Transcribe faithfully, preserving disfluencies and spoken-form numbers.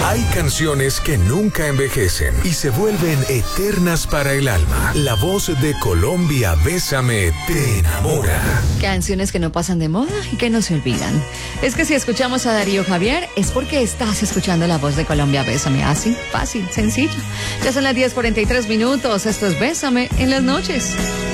Hay canciones que nunca envejecen y se vuelven eternas para el alma. La voz de Colombia Bésame te enamora. Canciones que no pasan de moda y que no se olvidan. Es que si escuchamos a Darío Javier es porque estás escuchando la voz de Colombia Bésame. Así, fácil, sencillo. Ya son las diez cuarenta y tres minutos. Esto es Bésame en las noches.